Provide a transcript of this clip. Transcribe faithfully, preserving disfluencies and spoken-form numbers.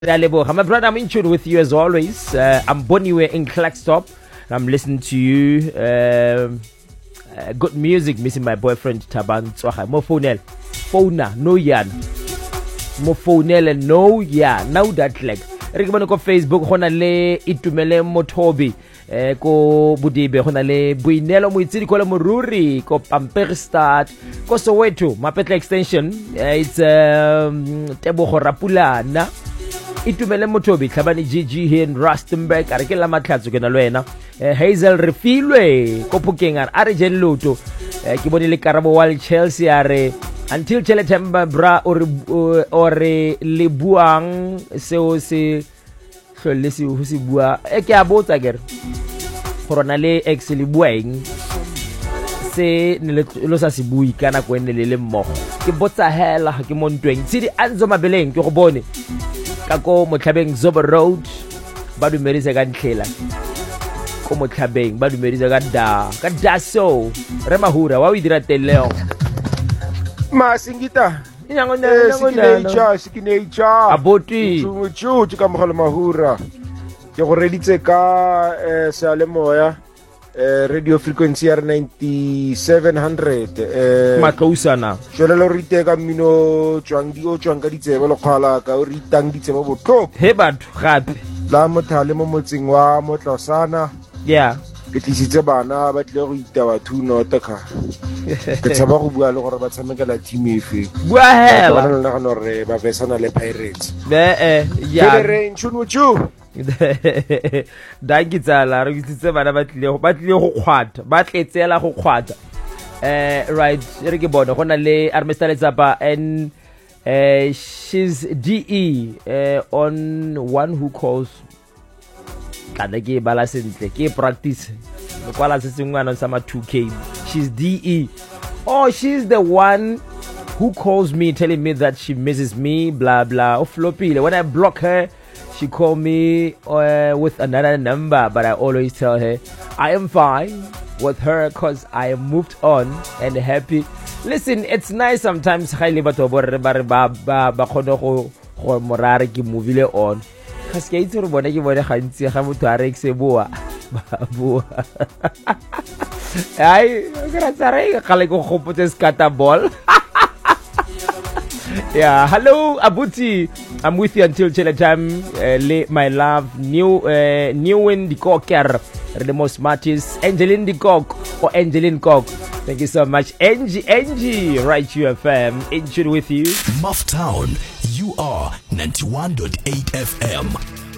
My brother, I'm in tune with you as always. Uh, I'm Boniwe in Clarkstop. I'm listening to you. Uh, uh, good music, missing my boyfriend Taban Tswaga. Mo phonel. Phona, no yan. Mo phonel, no ya. Now that like. Re ke bona ko Facebook gona le Itumele Mothobi. Eh ko Budibe gona le Buinelo Moitsidi ko le Moruri ko Pamperstad ko Soweto Mapetla extension. Uh, it's um, Tebogo Rapulana. Itumele Mothobi Tlhabane G G here in Rustenburg. Are ke la matlatso ke na lwena. Hazel Refilwe ko Phokeng are re jeng loto. Ke bone le Karabo wa Chelsea are until September bra or or le buang seo se hlole se ho se bua e ke a botsa gere corona le ex le buang se ne lo sa se bui kana ko ene le le mmogo ke botsa hela ke mo ntweng tshedi anzo mabeleng ke go bone ka ko motlhabeng Zobo Road ba dumerise ka ntlhela ko motlhabeng ba dumerise ka da ka da so re mahura wa o dira teleo Masingita inyango nyana sikineja sikineja aboti chuchu ka mogala mahura ke go reditse ka sealemoya radio frequency ya ninety-seven hundred eh matlousana jole lo rite ka mino tswang di o tswang ka ditsebe lo kgala ka o ritang ditsebe botlo he batho gape la mothale mo motseng wa Motlosana yeah ke tlisitse bana ba tle go itaba thuno taka ke tsaba go bua le gore ba tshamekela team efe bua hela ba nna gano re ba vesana le Pirates be eh ya ke re ntshunu chu da gitsala re gitsitse bana ba tle ba tle go kgwata ba tletsela go kgwata eh right re ke bona gona le Armista Letsapa and uh, she's D E uh, on one who calls kana ke bala sentle ke practice kwala se sengwana sa ma two K. She's D E. Oh, she's the one who calls me telling me that she misses me, blah blah. Oh, floppy. When I block her, she call me uh, with another number, but I always tell her I am fine with her because I am moved on and happy. Listen, it's nice sometimes highly but ba ba ba khono go go morare ke movile on. Cause ke itse re bona ke bone gantsi ga motho a re se boa ba boa ai gra tsare kale go khopotse skata ball. Yeah, hello Abuti, I'm with you until chile time. Uh, my love, new uh, new in the cocker, the most smartest Angeline the cock or Angeline cock. Thank you so much, Angie Angie, right U F M, in tune with you. Muff Town, you are ninety-one point eight F M.